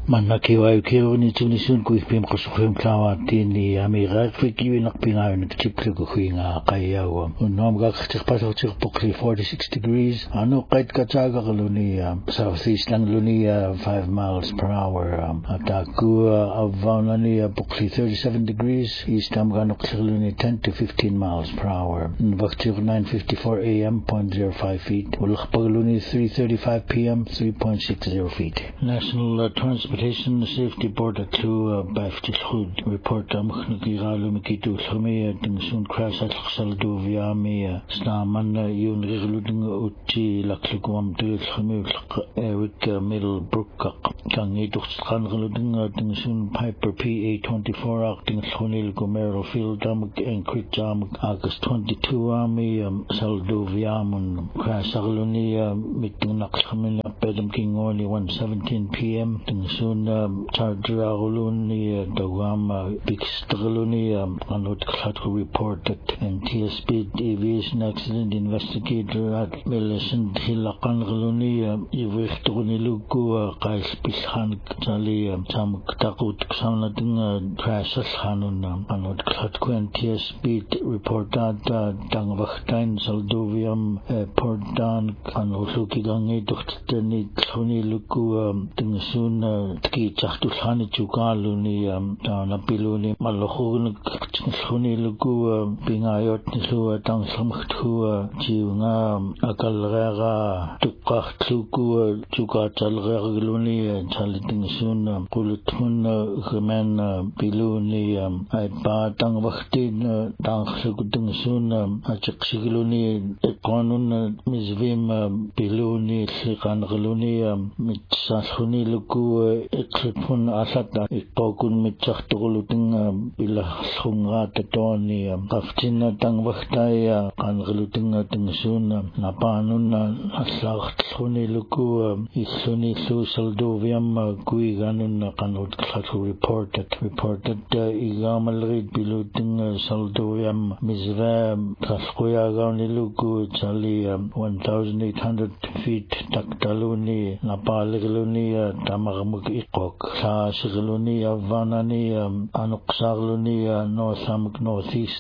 Manakiwa ukiruni tunisun kuipim kasukhim klawatini amirak fikiwi nakpingayo nagchipli kuhinga kayawa. Unom gakchikpasok pukli 46 degrees. Ano kait kachaga kalunia southeast lang lunia 5 miles per hour. Ataku avonania pukli 37 degrees. East amganok lunia 10 to 15 miles per hour. Vakchir 9:54 a.m. 0.05 feet. Ulakpagaluni 3:35 p.m. 3.60 feet. National Transportation Safety Board at Baftichud report Muknigalu Mikitu Lumia Dingsun crash at Saldoviami Snaman Yun Riluding Uchi Laklukum Dilchumil Eric Middlebrook Kangitus Kangaluding Dingsun Piper PA-24 acting Hunil Gomero Field and Kritjam August 22 Army Saldoviamun crash Alunia meeting Nakhamina Bedam King only 1:17 p.m. Soon Charger Aguluni Dawam Bixtraluni Anot Khatku reported NTSB aviation accident investigator at Millicent Hilakan Galuni Ivichtruni Luku Kais Pishan Jali Sam Takut Xanating crashes Hanun Anot Khatku NTSB reported Dangvachtain Saldoviam Portan Anosuki Gangi Duchtani Tuni Luku Soon Tki Chachtushani Chukaluni Napiluni Malohun Khuni Lugu Pingayot Nisu Tangslamkhtu Chiunga Akalrega Tukach Tuku Chuka Chalregluni Chaliting Soon Kulutun Gemen Piluni Aipa Tangvachtin Tangslukuting Soon Achiksiluni Ekonun Mizvim Piluni Sikan Gluni Mitsalhuni Luku Eklipun Asata Ikokun Mitchachturuluting Bilahunga Tatoni Kaftina Tangvachtaya Kangaluting Tingsun Napanun Aslachtuni Luku Isuni Saldoviam Guiganun Kanut Klatu reported Igamalrid Biluting Saldoviam Mizva Kaskuya Gauniluku Chali 1,800 feet Taktaluni Napaligluni Tamagamuk Ikok Sigluni Vanani Anuksarluni North Northeast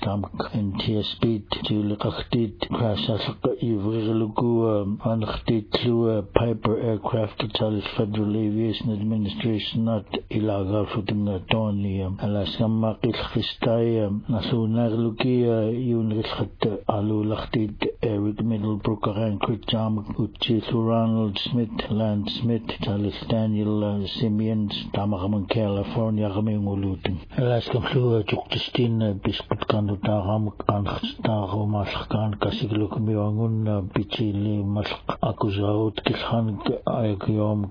NTSB Tulikachtit Crashasak Ivrilugu Anachtit Piper Aircraft Tal Federal Aviation Administration at Ilaga Futing Tony Alaskam Makistai Nasunarluki Unrichat Alulachtit Eric Middlebrook and Kritjam Uchi Ronald Smith Lance Smith Charles Daniel Simeons Tamagaman California Gamingulutin Alaskam Flu Juktistin Biskut Kanutagam Kanstago Maskan Kasiglukumiangun Pichili Mask Akuzaut Kishan Ayakiyom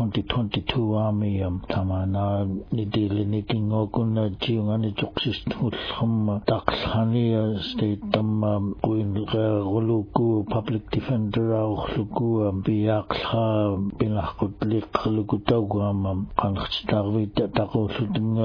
2022 Army Tamana Nidili Niking Okun Jiungani Juksist Hum Taxhani State Queen Ruluku Public Defender Luku Biakha Binakut Lik Lukutagam Kanchtarvit Takosuting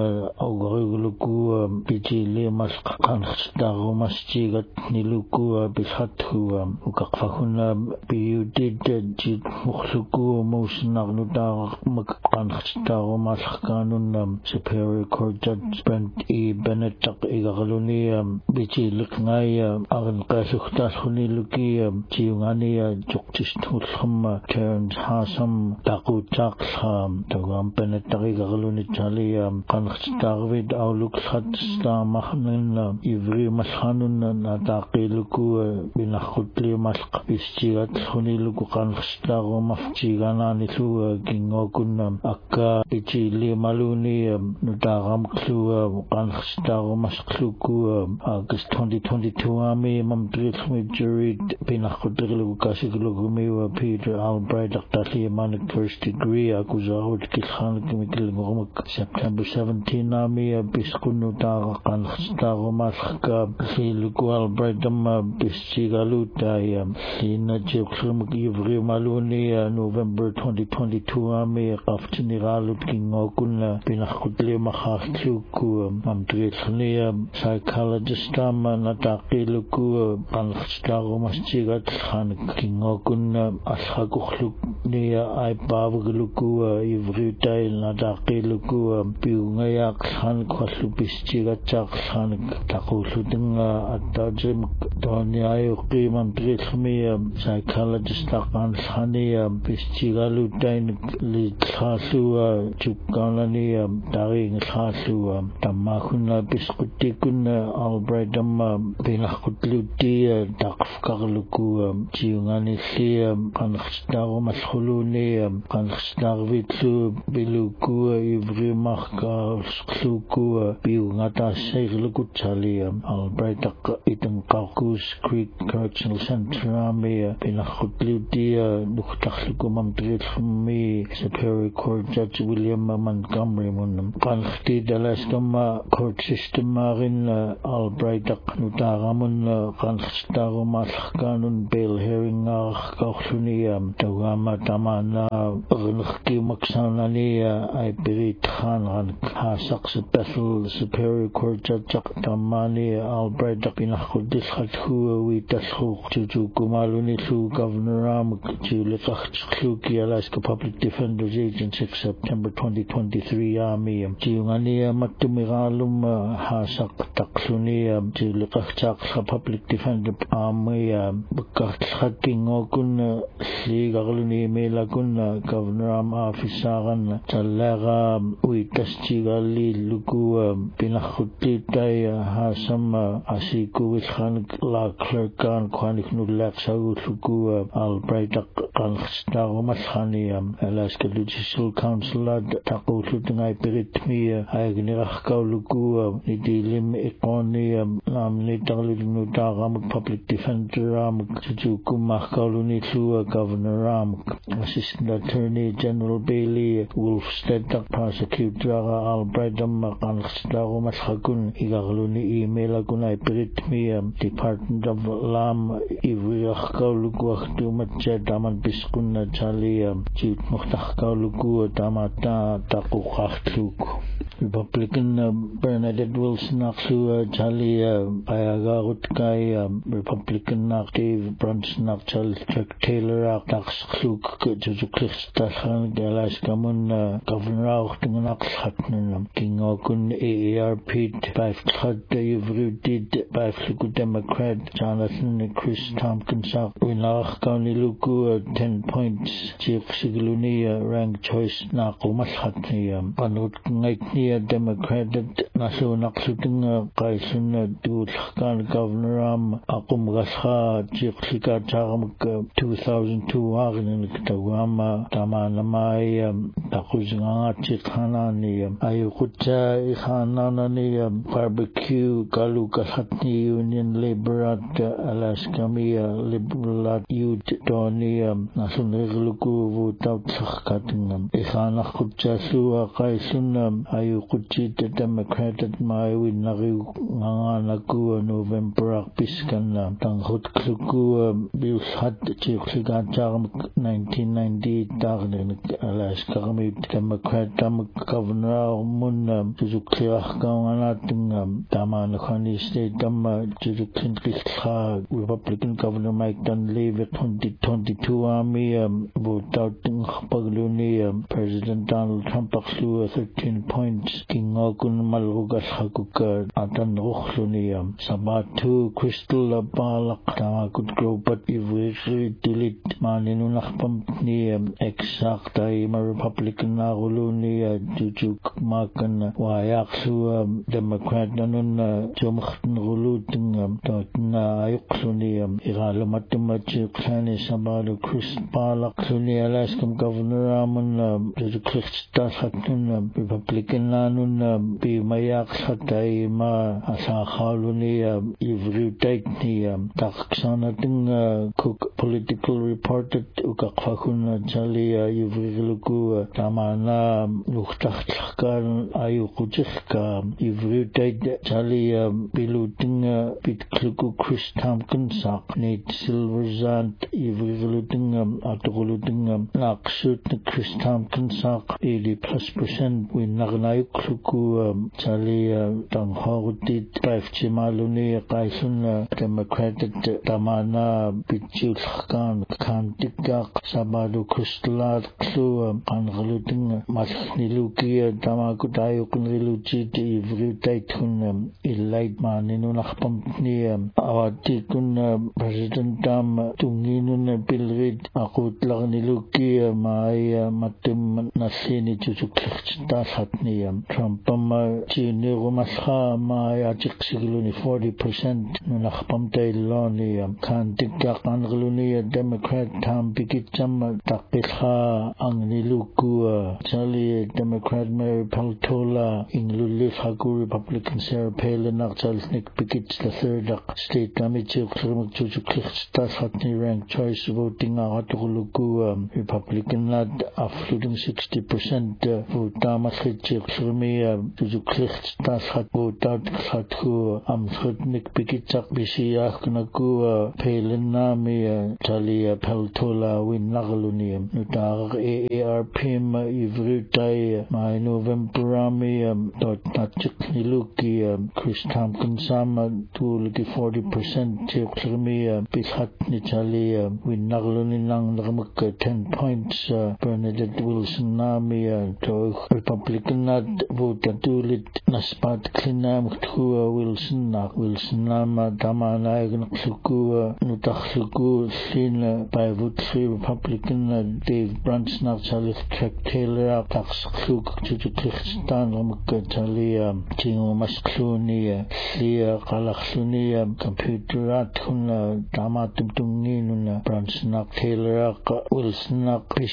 Ogreguluku Pichili Mask Kanchtago Masjigat Niluku Bishatu Ukakfahuna Biudid Jit Mukhluku Musnagnuta Kanchtago Maskanun Superior Court Judge Brent E. Bennett Igaluni Bichi Lukngai Agan Kasuktas Huniluki Chiungani Juktishtum Terence Hasam Taku Chaksham Tagam Penetari Galuni Chali Kanchtarvid Auluk Hatsta Mahnan Ivri Mashanun Nataki Luku Binakutli Mask Istigat Huniluku Kanchtago Mafchigana Nisu Kingokun Akka Pichili Maluni Nutagam Klu Kanchtago Maskluku August 2022 Army Mamdrit Jury Binakutli Kasigulugumi Peter Albright Dr. Manik first degree Akuzahut Kilhan Kimikil Gomak September 17 Army Biskunuta Kanchtago Maska Siluku Albright Bistigaluta Sina Jibsum Ivri Maluni November 2022 ami qaftiniralut kingokunna pinakutli makhakluku mamtrikhnia psychologist nataqiluku qanstaru masjigat khan kingokunna alhakukhluk nia aipavgluku ivritai nataqiluku piungaya khan khwallupisjigat khan taqullutinga attajim toniayu qimam trikhmia psychologist taqan khania pisjigalutain lithalu chukkanani taring khalu tamakhuna pisqutikuna albright pinakutluti taqfkarluku jiungani khia qankhstaru malkhuluni qankhstarvitlu biluku ivrimarka skluku piungata seirluku chalia albright itang Qarqus Creek Correctional Center ami pinakutluti nuktakhluku mamtrilmi Superior Court Judge William Montgomery mun qankhti dalaskama court system marin albright nutaramun qankhstaru malkhkanun bail hearing qawluni tawama tamana rnkhki maksanani ay pirit khan hasaq Bethel Superior Court Judge tamani albright pinakhuddil khathu witalhu jujukumaluni thu Governor Juliqakhluki Alaska Public Defender's Agent 6 September 2023 ami jiungani mattumigalum hasaq taqluni Juliqakhchaq Public Defender ami bakkakhakingokun ligarluni melakun Governor officeran tallaga witasjigali luku pinakhuttitay hasam asiku wilkhan la clerkan khwanik nulaqsagu luku albright qankhstaru malkhani Alaska Judicial Council taqullutingai piritmi agnirakhkauluku nidilim iqoni namnitarlunu taramuk Public Defender jujukumahkauluni thu Governor Assistant Attorney General Bailey Wolfstead Prosecutor albright qankhstaru malkhakun igarluni email agunai piritmi Department of Lam ivriakhkauluku akhtumatja taman piskunna chali jut mukhtakhkauluku tamata taquqakhluku Republican Bernadette Wilson akhlu chali ayagarut kai Republican Dave Brunson chali Chuck Taylor taqskluk jujukhlistalhan Alaska mun Governor akhtunganaqlhatnun kingokun AARP 5 khad ivrudid 5 Democrat Jonathan Chris Tompkins winarakhkauniluku 10 points jiqsigluni rank choice naqumalhatni panut ngaitni Democrat nasunaqlutinga qaisun dulkhkan Governor aqumgalha jiqlika charamuk 2002 agnin tawama tamanamai taquzanga chiqhanani ayuqutja ikhananani barbecue kalukalhatni Union Labor at Alaska Liberal Youth Tony nasunregluku votaut khakatin ikhanaqutja suwa qaisun ayuqutji Democrat at mai winari nganaku November piskan tanghutkluku bilhat chiqligachar 1998 tagnin Alaska Democrat Governor mun juzukliahkaunganating tamanakhani state juzuklinkha Republican Governor Mike Dunleavy 2022 ami votaut pagluni President Donald Trump akhlu 13 points kingokun malrugal hakuk atan rukhluni sabatu Crystal Balak tamakut gropat ivri dilit maninunakpam ni exact ay Republican naguluni jujuk makan wayaksu Democrat nanun jumakhtn guluting na ayukluni igalamatmachi qani sabadu Chris Balak luni Alaska Governor amun jujukhlistal hatun Republican nanun bimayak hatay ma asakhaluni ivriutait ni taksanating cook political reporter ukakfakun chali ivriluku tamana luktakhkan ayukuchka ivriutait chali biluting bitkluku Chris Tompkins Nate Silverzant ivriluting atukuluting naksut Chris Tompkins 80+% win nagnayukluku chali tanghogutit paifchimaluni qaisun Democratic tamana bitchulkan kantikak sabadu kristlat klu qangaluting malniluki tamakutayukun riluchit ivriutaitun illait maninu naqpamni awatikun President Tam tunginun pilrit aqutlagniluki mai matum nasini chuchuklichtasatni Trumpam chini rumasha mai achiksiguluni 40% nunaqpamtailoni kantikak angluni Democrat Tam pikitcham takilha angniluku chali Democrat Mary Peltola inglulil haku Republican Sarah Palin naqchalsnik pikits the third state committee chuchuklichtasatni ranked choice voting agatuluku Republican lad affluting 60% vote tamaslichik sumi chuchuklichtasat vote out khatku amthutnik pikitsak bisiyah kunaku Palin nami chali Peltola win nagaluni nutar AARP ivritai mai Novemberami dot natchik niluki Chris Tompkins tulki 40% chikhlmi pishat ni chali win nagaluni nang nagmak 10 points Bernadette Wilson nami to Republican nat vote tulit naspat klinam khtu Wilson nama tamana ignuku nutakhluku sin by vote 3 Republican Dave Brunts nak chali Track Taylor takskluk chuchuklichtan ramak chali chingo maskluni lia qalakhluni computerat kun tamatum tungin Brunts nak Taylor Wilson nak